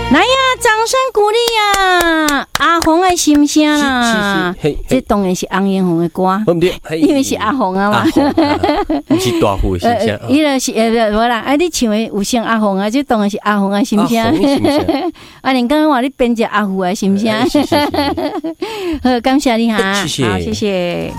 来呀，掌声鼓励呀！阿红的心声啦，这当然是翁艳红的歌，因为是阿红啊嘛， 不是大户的心声。 伊就是无啦，啊，你唱的有像阿红啊，这当然是阿红的心声。啊，你刚刚话你编辑阿虎的心声，好，感谢你哈，好，谢谢。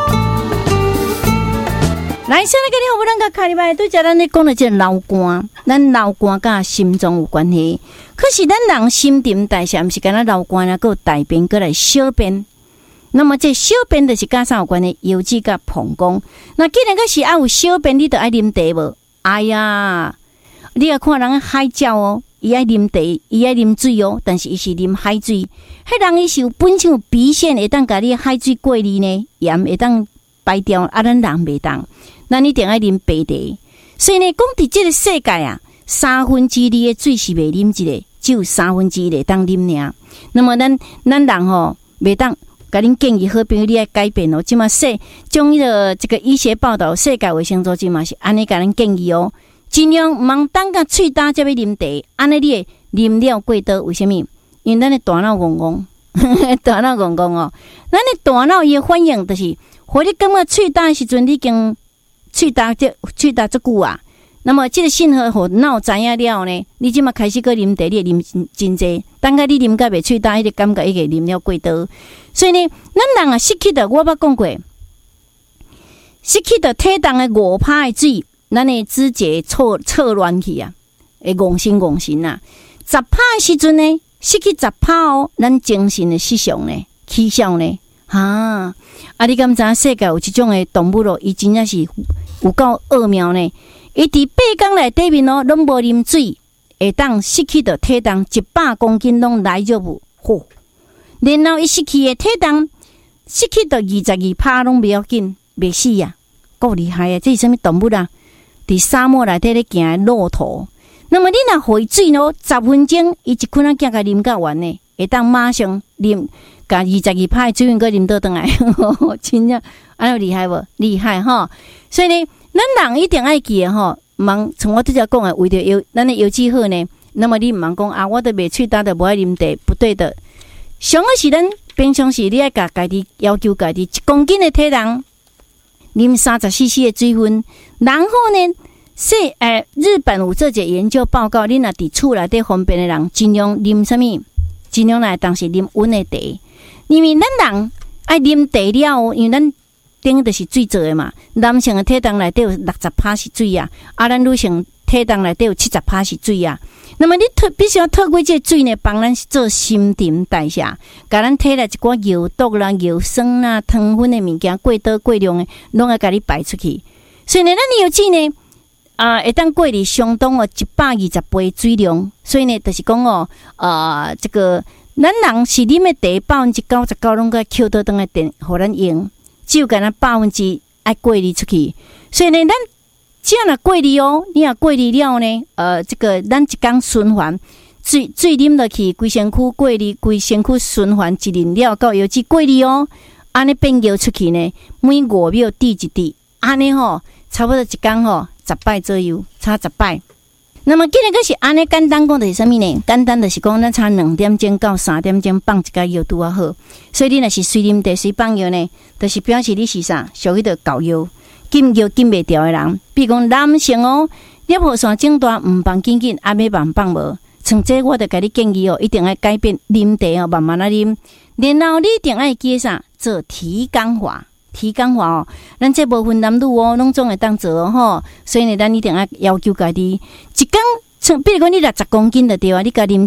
来，现在跟你好，不能甲开礼拜对，咱咧讲的这老歌，咱老歌甲心脏有关系。可是咱人新陈代谢，不是跟咱老歌呢，个大便过来小便。那么这小便就是跟啥有关系？油脂甲膀胱。那既然个是有小便，你就爱啉茶无？哎呀，你要看人海鸟哦，伊爱啉茶，伊爱啉水哦，但是伊是啉海水。迄人伊是有本身有鼻腺，会当甲你海水过滤呢，盐会当排掉，啊，咱人袂当。那你一定爱啉白茶，所以呢，讲伫这个世界啊，2/3的水是袂啉一个，只有1/3会当啉尔。那么咱人吼，袂当甲恁建议好朋友，你爱改变哦。即马将迄个这个医学报道，世界卫生组织嘛是安尼甲咱建议哦，尽量茫等甲喙焦才要啉茶，安尼你会啉了过多。为什么？因为咱的大脑戆戆，大脑戆戆哦，咱的大脑伊反应就是，互你感觉喙焦的时阵，你已经喙焦足久啊，那么这个信号互脑知影了呢，你即马开始个啉茶，你会啉真济，等下你啉到袂喙焦，迄个感觉已经啉了过多。所以呢，咱人啊失去的，我捌讲过，失去的体重的5%的水，咱的指节错乱去啊，会戆神啊。10%的时阵呢，失去10%哦，咱精神的失常呢，气象呢。啊！你敢知世界有这种的动物咯？伊真正是有够奥妙呢！伊伫8天内底面哦，拢无啉水，会当失去的体重100公斤拢来入无嚯！然后伊失去的体重，失去的22%拢不要紧，袂死啊！够厉害啊！这是什么动物啊？伫沙漠内底咧行的骆驼。那么你若回水咯，10分钟，伊一困仔行甲啉甲完呢，会当马上啉。甲22%的水分个啉倒转来，真正安尼厉害无？厉害哈！所以呢，咱人一定爱记吼，茫从我拄则讲的，为着咱的油脂好呢，那么你毋茫讲啊，我都袂喙焦的，无爱啉茶，不对的。上个是咱平常时你爱甲家己要求家己1公斤的体重，啉30cc 的水分，然后呢，日本有做一个研究报告，你若伫厝内底方便的人，尽量啉什么？尽量来当时啉温的茶。因为咱人爱啉茶了，因为咱顶就是水做的嘛。男性的体重内底有60%是水啊，咱女性体重内底有70%是水啊。那么你必须要透过这水呢，帮咱做新陈代谢，甲咱体内一寡药毒啦、药酸啦、糖分的物件过多过量的，拢要甲你排出去。所以呢，咱油脂呢，会当过滤相当的120倍水量。所以呢，就是讲哦，这个。咱人是啉的茶99%拢个吸倒转来电，互咱用，只有干那1%爱过滤出去。所以呢，咱只要若过滤哦，你若过滤了呢，这个咱一工循环，水啉落去，规身躯过滤，规身躯循环一轮了，到油脂过滤哦，安尼变尿出去呢，每5秒滴一滴，安尼吼，差不多一工吼10摆左右，差10摆。那么，既然个是安尼简单讲，就是什么呢？简单就是讲，咱差2点钟到3点钟放一个药拄啊好。所以你若是随啉茶、随放药呢，就是表示你是啥，属于着高药、禁药禁袂掉的人。比如讲男性哦，尿泡线肿大，唔放紧，阿要放无。像这我就甲你建议哦，一定要改变啉茶哦，慢慢来啉。然后你一定要记啥，做提肛法。提肛法哦，咱这部分男女哦，拢总会当做哦吼。所以呢，咱一定要求家己一工，比如讲你60公斤就对啊，你甲啉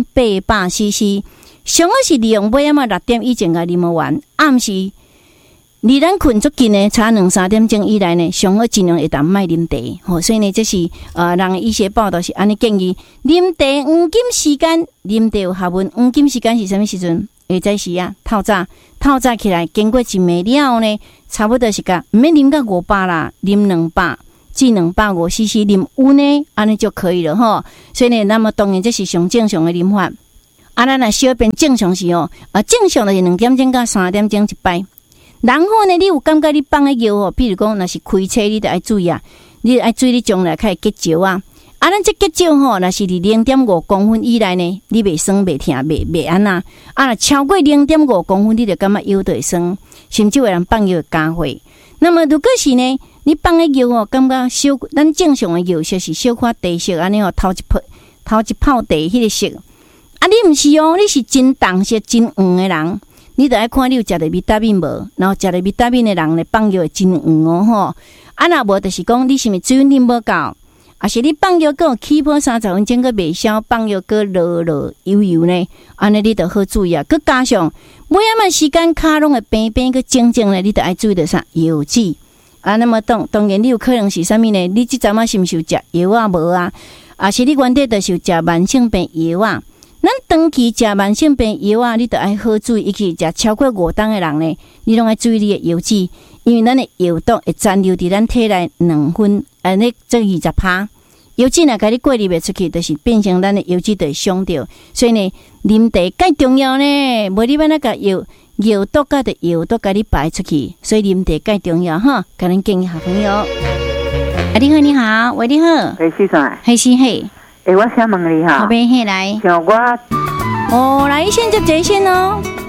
1800cc， 上好是利用尾仔6点以前甲啉完，暗时离咱困足近呢，差2-3点钟以内呢，上好尽量会当莫啉茶吼。所以呢，这是人医学报道是安尼建议，啉茶黄金时间，啉茶有学问，黄金时间是什么时阵？下早时啊，透早起来，经过一暝了呢，差不多是甲唔免啉到500啦，啉200至250cc， 啉温呢，安尼就可以了吼。所以呢，那么当然这是上正常的啉法。咱若小便正常时哦，正常的是2点钟到3点钟一摆。然后呢，你有感觉你放的药哦，比如讲若是开车，你就爱注意啊，你爱注意你将来开始结石啊。 啊，咱这结石吼，若是伫0.5公分以内呢，你袂酸袂痛袂安那。啊，若超过0.5公分，你就感觉腰就会酸，甚至有人放药会加血。那么如果是呢，你放的药哦，感觉小，咱正常的药色是小可茶色安尼哦，头一泡茶迄个色。啊，你毋是哦，你是真重色、真黄的人，你就爱看你有食着维他命无，然后食着维他命的人呢，放药会真黄哦吼。啊，若无就是讲你是毋水分啉无够。啊，是你放药搁起泡30分钟搁袂消，放药搁落油呢，安尼你着好注意啊。搁加上每一晚时间骹拢会平平搁静静呢，你着爱注意着啥药剂啊。那么当然你有可能是啥物呢？你即阵仔是毋是有食药啊无啊？啊，是你原底着是有食慢性病药啊。咱长期食慢性病药啊，你着爱好注意，尤其食超过5档的人呢，你拢爱注意你的药剂，因为咱的药毒会残留伫咱体内2分，你这20%，药剂若甲你过滤袂出去，就是变成咱的药剂就会伤着。所以呢，啉茶介重要呢，无你要那个药毒甲的药毒甲你排出去，所以啉茶介重要哈。甲咱建议好朋友，啊，你好，你好，喂，你好， 嘿，先生， 嘿是嘿。 我想问你哈， 后边嘿来， 像我哦，来先接这线哦。